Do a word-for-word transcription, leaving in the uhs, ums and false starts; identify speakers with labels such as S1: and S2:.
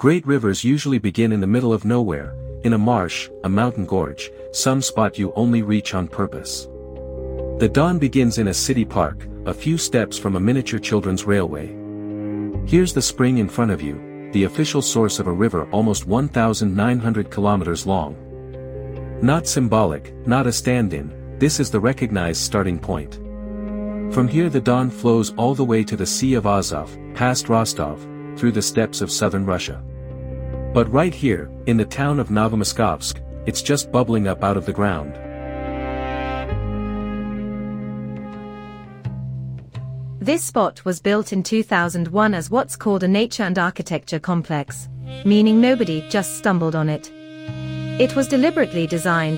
S1: Great rivers usually begin in the middle of nowhere, in a marsh, a mountain gorge, some spot you only reach on purpose. The Don begins in a city park, a few steps from a miniature children's railway. Here's the spring in front of you, the official source of a river almost one thousand nine hundred kilometers long. Not symbolic, not a stand-in, this is the recognized starting point. From here the Don flows all the way to the Sea of Azov, past Rostov, through the steppes of southern Russia. But right here, in the town of Novomoskovsk, it's just bubbling up out of the ground.
S2: This spot was built in two thousand one as what's called a nature and architecture complex, meaning nobody just stumbled on it. It was deliberately designed